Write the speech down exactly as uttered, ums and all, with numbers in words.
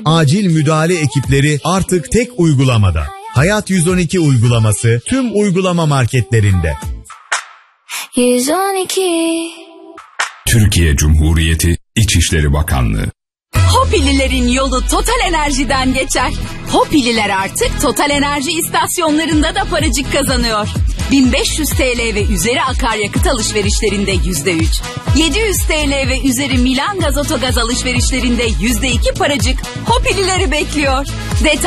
acil müdahale ekipleri artık tek uygulamada. Hayat yüz on iki uygulaması tüm uygulama marketlerinde. yüz on iki Türkiye Cumhuriyeti İçişleri Bakanlığı. Hopililerin yolu Total Enerji'den geçer. Hopililer artık Total Enerji istasyonlarında da paracık kazanıyor. bin beş yüz TL ve üzeri akaryakıt alışverişlerinde yüzde üç, yedi yüz TL ve üzeri Milan Gaz Otogaz alışverişlerinde yüzde iki paracık Hopilileri bekliyor. Detay